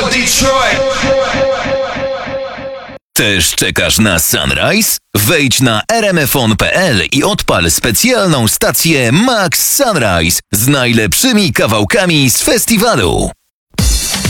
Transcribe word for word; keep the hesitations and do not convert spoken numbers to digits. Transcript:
for Detroit. Też czekasz na Sunrise? Wejdź na r m f on kropka p l i odpal specjalną stację Max Sunrise z najlepszymi kawałkami z festiwalu.